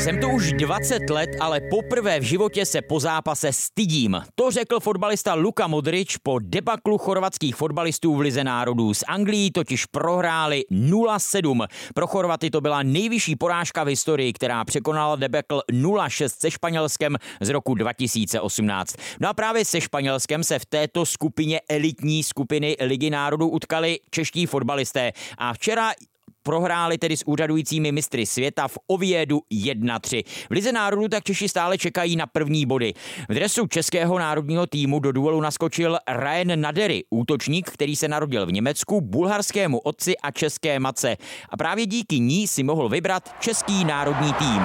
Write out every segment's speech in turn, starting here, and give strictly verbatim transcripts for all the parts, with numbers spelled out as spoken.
Jsem tu už dvacet let, ale poprvé v životě se po zápase stydím. To řekl fotbalista Luka Modrič po debaklu chorvatských fotbalistů v Lize národů. S Anglií totiž prohráli nula sedm. Pro Chorvaty to byla nejvyšší porážka v historii, která překonala debakl nula šest se Španělskem z roku dva tisíce osmnáct. No a právě se Španělskem se v této skupině elitní skupiny Ligy národů utkali čeští fotbalisté. A včera prohráli tedy s úřadujícími mistry světa v Oviedu jedna tři. V Lize národů tak Češi stále čekají na první body. V dresu českého národního týmu do duelu naskočil Ryan Nadery, útočník, který se narodil v Německu, bulharskému otci a české matce. A právě díky ní si mohl vybrat český národní tým.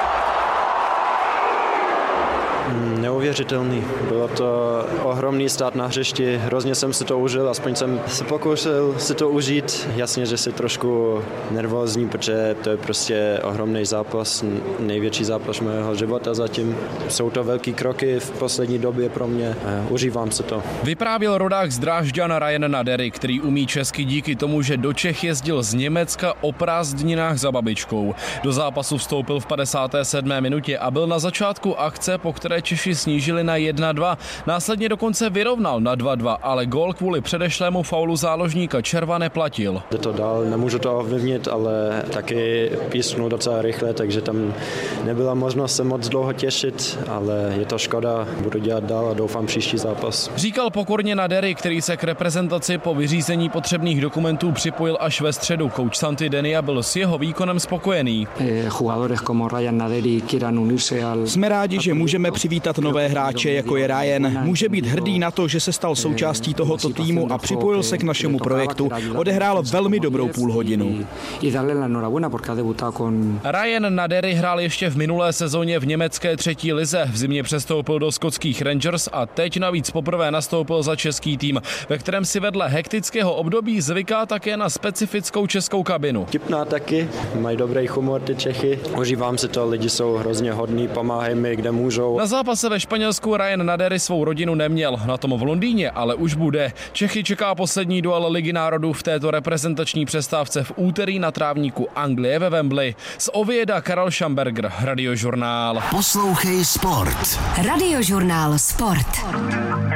Neuvěřitelný. Bylo to ohromný stát na hřišti, hrozně jsem si to užil, aspoň jsem se pokoušel si to užít. Jasně, že si trošku nervózní, protože to je prostě ohromný zápas, největší zápas mého života zatím. Jsou to velký kroky v poslední době pro mě, užívám se to. Vyprávěl rodák z Drážďan Ryan Nadery, který umí česky díky tomu, že do Čech jezdil z Německa o prázdninách za babičkou. Do zápasu vstoupil v padesáté sedmé minutě a byl na začátku akce, po které Češi snížili na jedna dva. Následně dokonce vyrovnal na dva dva, ale gól kvůli předešlému faulu záložníka Červa neplatil. Jde to dál, nemůžu to ovlivnit, ale taky písknul docela rychle, takže tam nebyla možnost se moc dlouho těšit, ale je to škoda, budu dělat dál a doufám příští zápas. Říkal pokorně Nadery, který se k reprezentaci po vyřízení potřebných dokumentů připojil až ve středu. Kouč Santi Denia byl s jeho výkonem spokojený. Jsme rádi, že můžeme přivítat nové hráče, jako je Ryan. Může být hrdý na to, že se stal součástí tohoto týmu a připojil se k našemu projektu. Odehrál velmi dobrou půlhodinu. Ryan Nadery hrál ještě v minulé sezóně v německé třetí lize. V zimě přestoupil do skotských Rangers a teď navíc poprvé nastoupil za český tým, ve kterém si vedle hektického období zvyká také na specifickou českou kabinu. Tipná taky, mají dobrý humor ty Čechy. Užívám si to, lidi jsou hrozně hodní, pomáhají mi, kde můžou. Na zápase ve Španělsku Ryan Nadery svou rodinu neměl, na tom v Londýně ale už bude. Čechy čeká poslední duel Ligy národů v této reprezentační přestávce v úterý na trávníku Anglie ve Wembley. Z Ovieda Karel Schamberger, Radiožurnál. Poslouchej sport. Radiožurnál Sport.